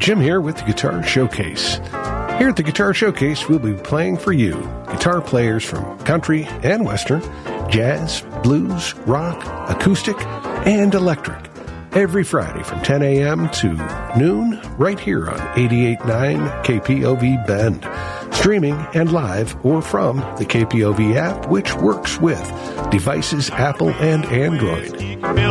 Jim here with the Guitar Showcase. Here at the Guitar Showcase, we'll be playing for you guitar players from country and western, jazz, blues, rock, acoustic, and electric. Every Friday from 10 a.m. to noon, right here on 88.9 KPOV Bend. Streaming and live or from the KPOV app, which works with devices Apple and Android.